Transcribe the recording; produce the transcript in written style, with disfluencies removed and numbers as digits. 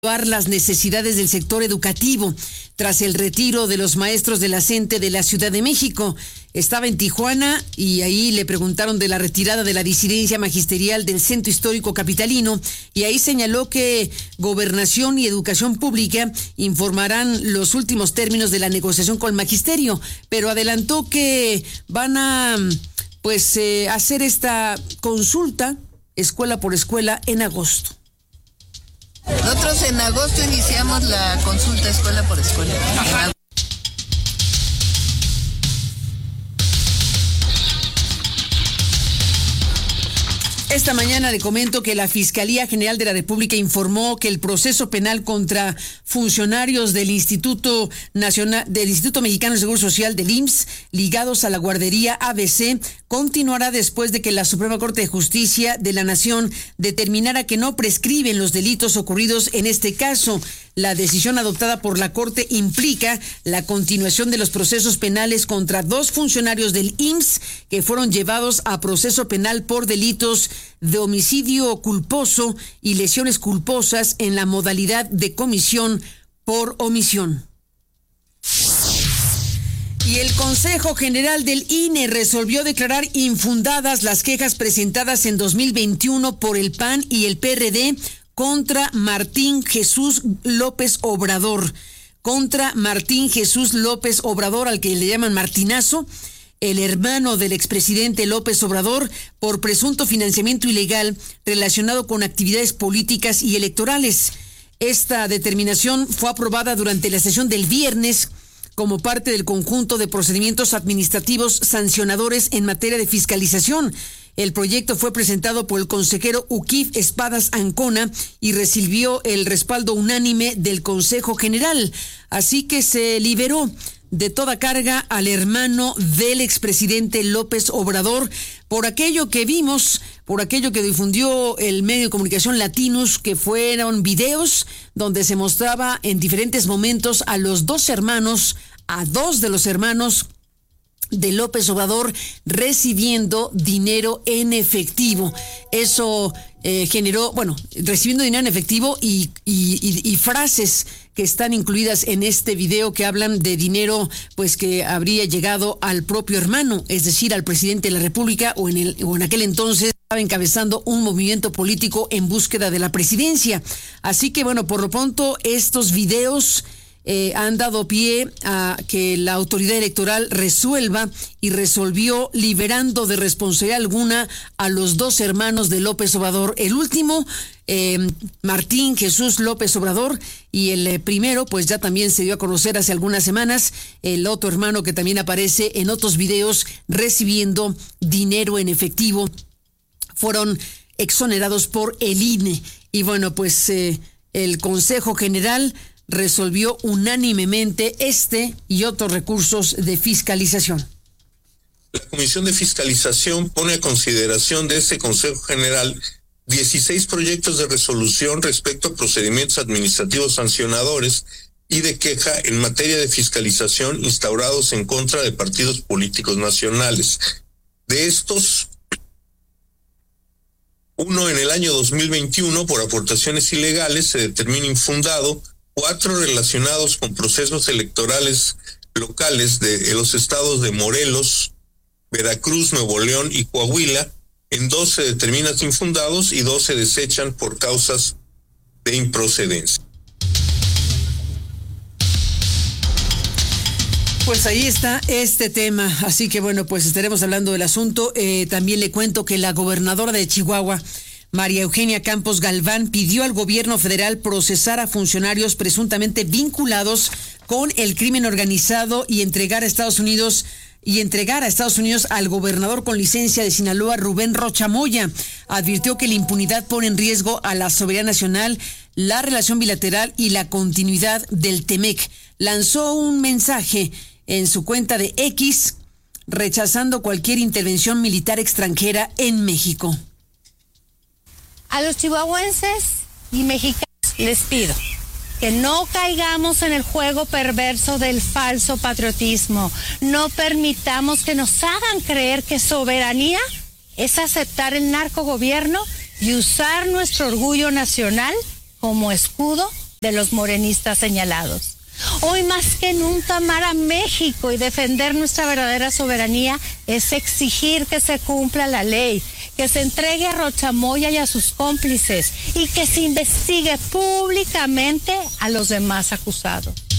las necesidades del sector educativo tras el retiro de los maestros de la CENTE de la Ciudad de México. Estaba en Tijuana y ahí le preguntaron de la retirada de la disidencia magisterial del Centro Histórico Capitalino, y ahí señaló que Gobernación y Educación Pública informarán los últimos términos de la negociación con el magisterio, pero adelantó que van a hacer esta consulta escuela por escuela en agosto. Nosotros en agosto iniciamos la consulta escuela por escuela. Esta mañana le comento que la Fiscalía General de la República informó que el proceso penal contra funcionarios del Instituto Mexicano de Seguro Social, del IMSS, ligados a la guardería ABC, continuará después de que la Suprema Corte de Justicia de la Nación determinara que no prescriben los delitos ocurridos en este caso. La decisión adoptada por la Corte implica la continuación de los procesos penales contra 2 funcionarios del IMSS que fueron llevados a proceso penal por delitos de homicidio culposo y lesiones culposas en la modalidad de comisión por omisión. Y el Consejo General del INE resolvió declarar infundadas las quejas presentadas en 2021 por el PAN y el PRD contra Martín Jesús López Obrador. Contra Martín Jesús López Obrador, al que le llaman Martinazo, el hermano del expresidente López Obrador, por presunto financiamiento ilegal relacionado con actividades políticas y electorales. Esta determinación fue aprobada durante la sesión del viernes como parte del conjunto de procedimientos administrativos sancionadores en materia de fiscalización. El proyecto fue presentado por el consejero Uquif Espadas Ancona y recibió el respaldo unánime del Consejo General. Así que se liberó de toda carga al hermano del expresidente López Obrador por aquello que vimos, por aquello que difundió el medio de comunicación Latinus, que fueron videos donde se mostraba en diferentes momentos a los 2 hermanos, a 2 de los hermanos de López Obrador recibiendo dinero en efectivo. Eso generó, recibiendo dinero en efectivo y frases que están incluidas en este video que hablan de dinero que habría llegado al propio hermano, es decir, al presidente de la República o en aquel entonces estaba encabezando un movimiento político en búsqueda de la presidencia. Así que por lo pronto estos videos han dado pie a que la autoridad electoral resuelva y resolvió liberando de responsabilidad alguna a los 2 hermanos de López Obrador. El último, Martín Jesús López Obrador, y el primero, ya también se dio a conocer hace algunas semanas, el otro hermano que también aparece en otros videos recibiendo dinero en efectivo, fueron exonerados por el INE. Y el Consejo General resolvió unánimemente este y otros recursos de fiscalización. La Comisión de Fiscalización pone a consideración de este Consejo General 16 proyectos de resolución respecto a procedimientos administrativos sancionadores y de queja en materia de fiscalización instaurados en contra de partidos políticos nacionales. De estos, 1 en el año 2021 por aportaciones ilegales se determina infundado, 4 relacionados con procesos electorales locales de los estados de Morelos, Veracruz, Nuevo León y Coahuila. En 2 se determinan infundados y 2 se desechan por causas de improcedencia. Pues ahí está este tema, así que estaremos hablando del asunto. También le cuento que la gobernadora de Chihuahua, María Eugenia Campos Galván, pidió al gobierno federal procesar a funcionarios presuntamente vinculados con el crimen organizado y entregar a Estados Unidos al gobernador con licencia de Sinaloa, Rubén Rocha Moya. Advirtió que la impunidad pone en riesgo a la soberanía nacional, la relación bilateral y la continuidad del TEMEC. Lanzó un mensaje en su cuenta de X rechazando cualquier intervención militar extranjera en México. A los chihuahuenses y mexicanos les pido que no caigamos en el juego perverso del falso patriotismo. No permitamos que nos hagan creer que soberanía es aceptar el narcogobierno y usar nuestro orgullo nacional como escudo de los morenistas señalados. Hoy más que nunca amar a México y defender nuestra verdadera soberanía es exigir que se cumpla la ley, que se entregue a Rocha Moya y a sus cómplices y que se investigue públicamente a los demás acusados.